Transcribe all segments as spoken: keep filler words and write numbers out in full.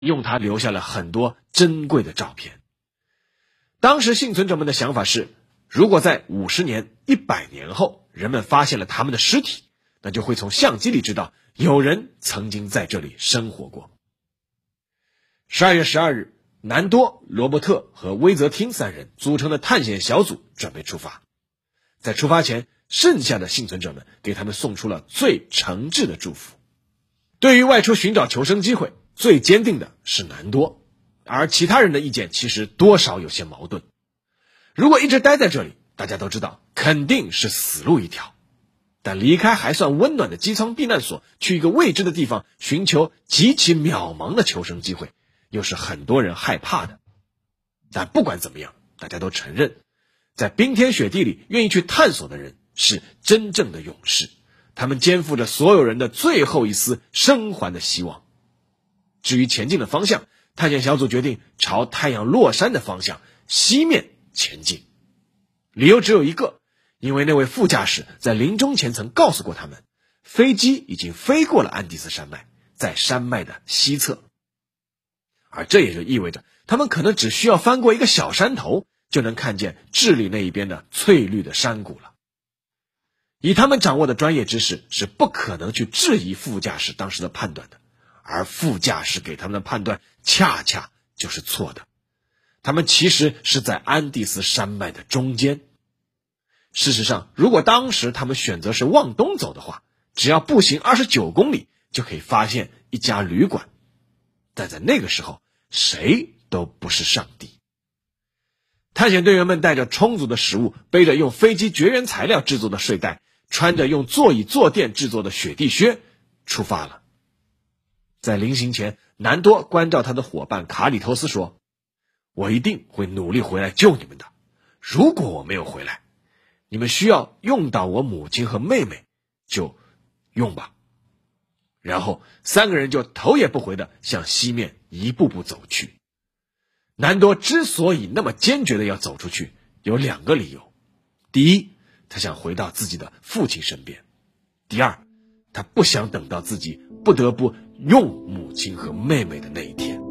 用它留下了很多珍贵的照片。当时幸存者们的想法是，如果在五十年、一百年后，人们发现了他们的尸体，那就会从相机里知道有人曾经在这里生活过。十二月十二日，南多、罗伯特和威泽汀三人组成的探险小组准备出发。在出发前，剩下的幸存者们给他们送出了最诚挚的祝福。对于外出寻找求生机会，最坚定的是南多，而其他人的意见其实多少有些矛盾。如果一直待在这里，大家都知道肯定是死路一条，但离开还算温暖的机舱避难所，去一个未知的地方寻求极其渺茫的求生机会，又是很多人害怕的。但不管怎么样，大家都承认，在冰天雪地里愿意去探索的人是真正的勇士，他们肩负着所有人的最后一丝生还的希望。至于前进的方向，探险小组决定朝太阳落山的方向西面前进。理由只有一个，因为那位副驾驶在临终前曾告诉过他们，飞机已经飞过了安第斯山脉，在山脉的西侧。而这也就意味着他们可能只需要翻过一个小山头，就能看见智利那一边的翠绿的山谷了。以他们掌握的专业知识，是不可能去质疑副驾驶当时的判断的，而副驾驶给他们的判断恰恰就是错的。他们其实是在安第斯山脉的中间。事实上，如果当时他们选择是往东走的话，只要步行二十九公里就可以发现一家旅馆。但在那个时候，谁都不是上帝。探险队员们带着充足的食物，背着用飞机绝缘材料制作的睡袋，穿着用座椅坐垫制作的雪地靴，出发了。在临行前，南多关照他的伙伴卡里托斯说，我一定会努力回来救你们的。如果我没有回来，你们需要用到我母亲和妹妹，就用吧。然后三个人就头也不回地向西面一步步走去。南多之所以那么坚决地要走出去，有两个理由。第一，他想回到自己的父亲身边；第二，他不想等到自己不得不用母亲和妹妹的那一天。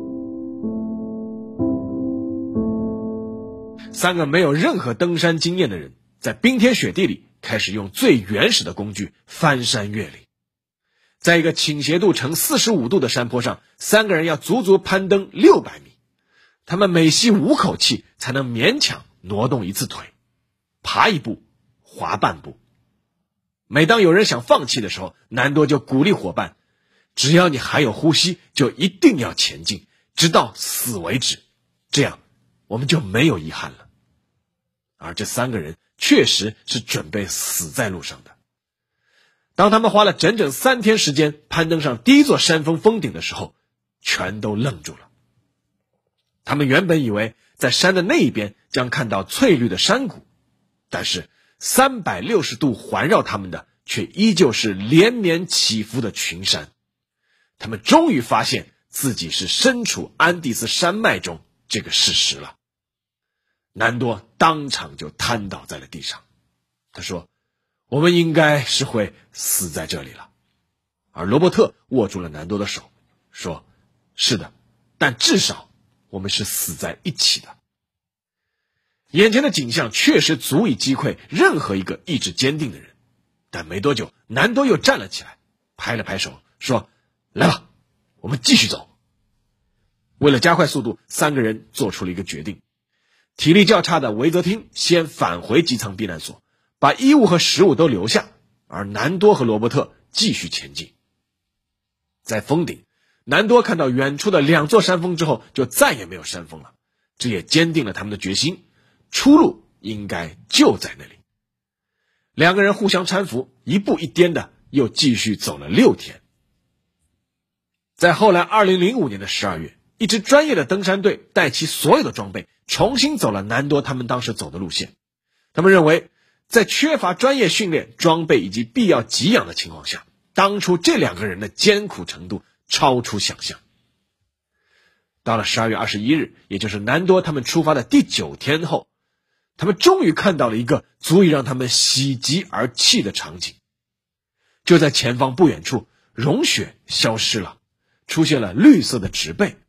三个没有任何登山经验的人，在冰天雪地里开始用最原始的工具翻山越岭。在一个倾斜度呈四十五度的山坡上，三个人要足足攀登六百米。他们每吸五口气才能勉强挪动一次腿，爬一步滑半步。每当有人想放弃的时候，南多就鼓励伙伴，只要你还有呼吸，就一定要前进，直到死为止，这样我们就没有遗憾了。而这三个人确实是准备死在路上的。当他们花了整整三天时间攀登上第一座山峰峰顶的时候，全都愣住了。他们原本以为在山的那一边将看到翠绿的山谷，但是三百六十度环绕他们的却依旧是连绵起伏的群山。他们终于发现自己是身处安第斯山脉中这个事实了。南多当场就瘫倒在了地上，他说，我们应该是会死在这里了。而罗伯特握住了南多的手，说，是的，但至少我们是死在一起的。眼前的景象确实足以击溃任何一个意志坚定的人，但没多久，南多又站了起来，拍了拍手，说，来吧，我们继续走。为了加快速度，三个人做出了一个决定。体力较差的维泽汀先返回机舱避难所，把衣物和食物都留下，而南多和罗伯特继续前进。在峰顶，南多看到远处的两座山峰之后，就再也没有山峰了，这也坚定了他们的决心，出路应该就在那里。两个人互相搀扶，一步一颠的又继续走了六天。在后来二零零五年的十二月，一支专业的登山队带齐所有的装备，重新走了南多他们当时走的路线。他们认为，在缺乏专业训练、装备以及必要给养的情况下，当初这两个人的艰苦程度超出想象。到了十二月二十一日，也就是南多他们出发的第九天后，他们终于看到了一个足以让他们喜极而泣的场景。就在前方不远处，融雪消失了，出现了绿色的植被，